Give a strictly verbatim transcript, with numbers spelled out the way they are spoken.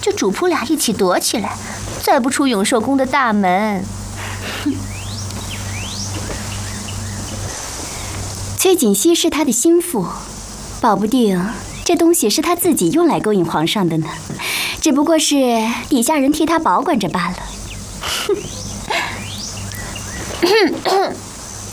这主仆俩一起躲起来，再不出永寿宫的大门。 崔槿汐是他的心腹，保不定这东西是他自己用来勾引皇上的呢，只不过是底下人替他保管着罢了。